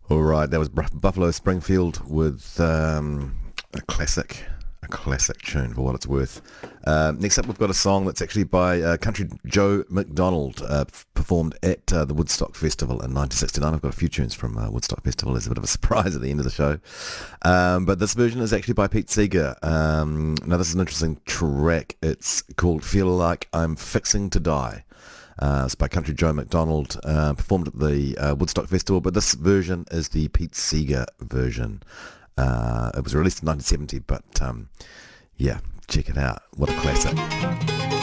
All right, that was Buffalo Springfield with a classic tune for what it's worth. Next up, we've got a song that's actually by Country Joe McDonald, performed at the Woodstock Festival in 1969. I've got a few tunes from Woodstock Festival. There's a bit of a surprise at the end of the show. But this version is actually by Pete Seeger. Now, this is an interesting track. It's called Feel Like I'm Fixing to Die. It's by Country Joe McDonald, performed at the Woodstock Festival, but this version is the Pete Seeger version. It was released in 1970, but yeah, check it out. What a classic.